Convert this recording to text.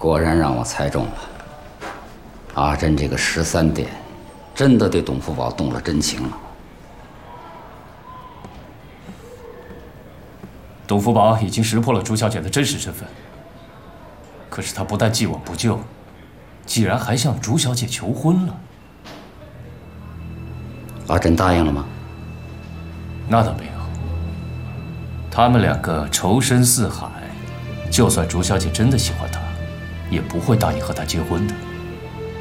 果然让我猜中了。阿珍这个13点，真的对董福宝动了真情了。 董福宝已经识破了朱小姐的真实身份，可是他不但既往不咎，竟然还向朱小姐求婚了。 阿珍答应了吗？ 那倒没有。他们两个仇深似海，就算朱小姐真的喜欢他，也不会答应和他结婚的。